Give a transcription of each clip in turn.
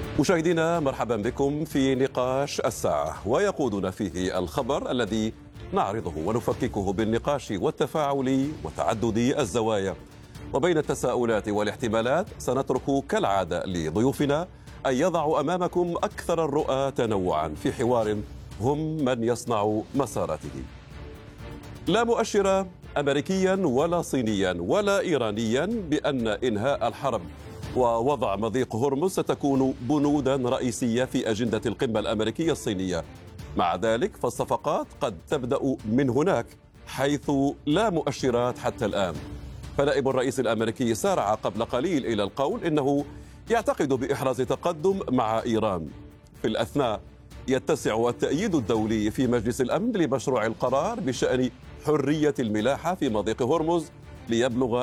مشاهدينا مرحبا بكم في نقاش الساعة، ويقودنا فيه الخبر الذي نعرضه ونفككه بالنقاش والتفاعل وتعدد الزوايا. وبين التساؤلات والاحتمالات سنترك كالعادة لضيوفنا أن يضعوا أمامكم أكثر الرؤى تنوعا في حوار هم من يصنع مساراته. لا مؤشر أمريكيا ولا صينيا ولا إيرانيا بأن إنهاء الحرب ووضع مضيق هرمز ستكون بنودا رئيسية في أجندة القمة الأمريكية الصينية. مع ذلك فالصفقات قد تبدأ من هناك، حيث لا مؤشرات حتى الآن. فنائب الرئيس الأمريكي سارع قبل قليل إلى القول إنه يعتقد بإحراز تقدم مع إيران. في الأثناء يتسع التأييد الدولي في مجلس الأمن لمشروع القرار بشأن حرية الملاحة في مضيق هرمز ليبلغ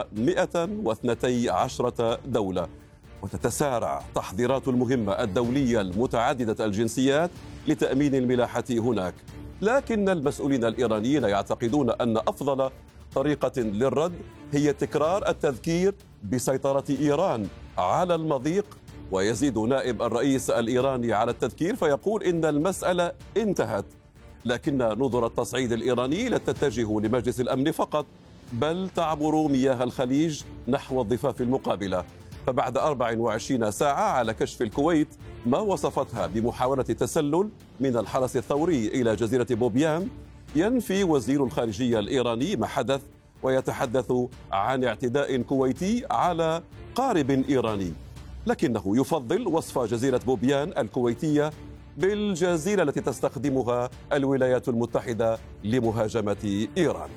112 دولة، وتتسارع تحضيرات المهمة الدولية المتعددة الجنسيات لتأمين الملاحة هناك. لكن المسؤولين الإيرانيين يعتقدون أن أفضل طريقة للرد هي تكرار التذكير بسيطرة إيران على المضيق. ويزيد نائب الرئيس الإيراني على التذكير فيقول إن المسألة انتهت، لكن نظر التصعيد الإيراني لا تتجه لمجلس الأمن فقط، بل تعبر مياه الخليج نحو الضفاف المقابلة. فبعد 24 ساعة على كشف الكويت ما وصفتها بمحاولة تسلل من الحرس الثوري إلى جزيرة بوبيان، ينفي وزير الخارجية الإيراني ما حدث ويتحدث عن اعتداء كويتي على قارب إيراني، لكنه يفضل وصف جزيرة بوبيان الكويتية بالجزيرة التي تستخدمها الولايات المتحدة لمهاجمة إيران.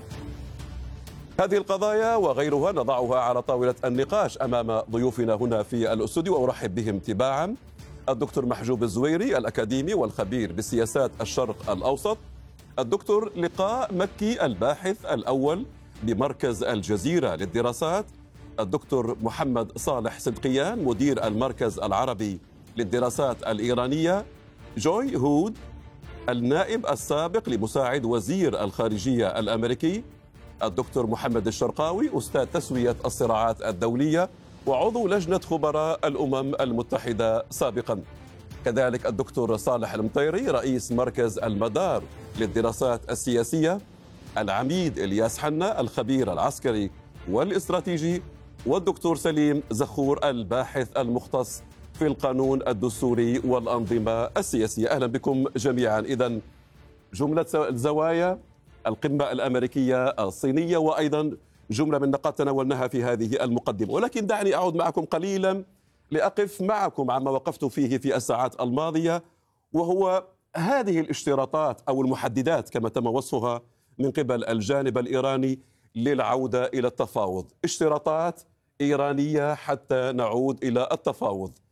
هذه القضايا وغيرها نضعها على طاولة النقاش أمام ضيوفنا هنا في الاستوديو، وأرحب بهم تباعا: الدكتور محجوب الزويري الأكاديمي والخبير بسياسات الشرق الأوسط، الدكتور لقاء مكي الباحث الأول بمركز الجزيرة للدراسات، الدكتور محمد صالح صدقيان مدير المركز العربي للدراسات الإيرانية، جوي هود النائب السابق لمساعد وزير الخارجية الأمريكي، الدكتور محمد الشرقاوي أستاذ تسوية الصراعات الدولية وعضو لجنة خبراء الأمم المتحدة سابقا، كذلك الدكتور صالح المطيري رئيس مركز المدار للدراسات السياسية، العميد إلياس حنا الخبير العسكري والاستراتيجي، والدكتور سليم زخور الباحث المختص في القانون الدستوري والأنظمة السياسية. أهلا بكم جميعا. إذن جملة الزوايا: القمة الأمريكية الصينية، وأيضا جملة من نقاط تناولناها في هذه المقدمة. ولكن دعني أعود معكم قليلا لأقف معكم عما وقفت فيه في الساعات الماضية، وهو هذه الاشتراطات أو المحددات كما تم وصفها من قبل الجانب الإيراني للعودة إلى التفاوض. اشتراطات إيرانية حتى نعود إلى التفاوض.